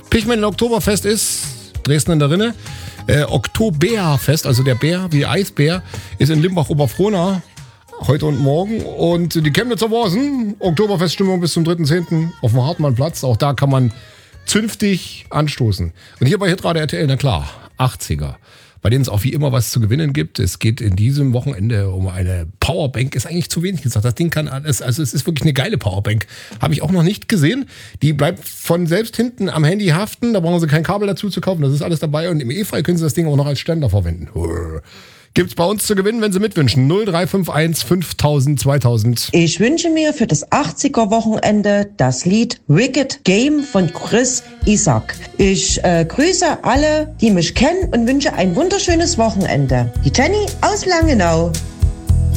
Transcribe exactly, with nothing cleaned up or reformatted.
Pichmann Oktoberfest ist Dresden in der Rinne. Äh, Oktoberfest, also der Bär, wie Eisbär, ist in Limbach-Oberfrohna heute und morgen. Und die Chemnitzer Borsen, Oktoberfeststimmung bis zum dritten zehnten auf dem Hartmannplatz. Auch da kann man zünftig anstoßen. Und hier bei Hitradio R T L, na klar, achtziger. Bei denen es auch wie immer was zu gewinnen gibt. Es geht in diesem Wochenende um eine Powerbank. Ist eigentlich zu wenig gesagt. Das Ding kann alles, also es ist wirklich eine geile Powerbank. Habe ich auch noch nicht gesehen. Die bleibt von selbst hinten am Handy haften. Da brauchen Sie kein Kabel dazu zu kaufen. Das ist alles dabei. Und im E-Fall können Sie das Ding auch noch als Ständer verwenden. Gibt's bei uns zu gewinnen, wenn Sie mitwünschen. null drei fünf eins fünftausend zweitausend. Ich wünsche mir für das achtziger-Wochenende das Lied Wicked Game von Chris Isaak. Ich äh, grüße alle, die mich kennen und wünsche ein wunderschönes Wochenende. Die Jenny aus Langenau.